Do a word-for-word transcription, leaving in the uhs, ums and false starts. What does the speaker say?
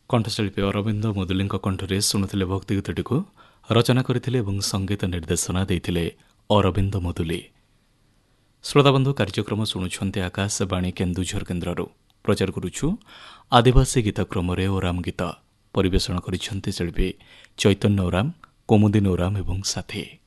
କଣ୍ଠଶିଳ୍ପୀ ଅରବିନ୍ଦ ମୁଦୁଲିଙ୍କ କଣ୍ଠରେ ଶୁଣୁଥିଲେ ଭକ୍ତି ଗୀତଟିକୁ ରଚନା କରିଥିଲେ ଏବଂ ସଙ୍ଗୀତ ନିର୍ଦ୍ଦେଶନା ଦେଇଥିଲେ ଅରବିନ୍ଦ ମୁଦୁଲି। ଶ୍ରୋତାବନ୍ଧୁ କାର୍ଯ୍ୟକ୍ରମ ଶୁଣୁଛନ୍ତି ଆକାଶବାଣୀ କେନ୍ଦୁଝର କେନ୍ଦ୍ରରୁ। ପ୍ରଚାର କରୁଛୁ ଆଦିବାସୀ ଗୀତକ୍ରମରେ ଓରାମ ଗୀତ। ପରିବେଷଣ କରିଛନ୍ତି ଶିଳ୍ପୀ ଚୈତନ୍ୟ ଓରାମ, କୁମୁଦିନ ଓରାମ ଏବଂ ସାଥୀ।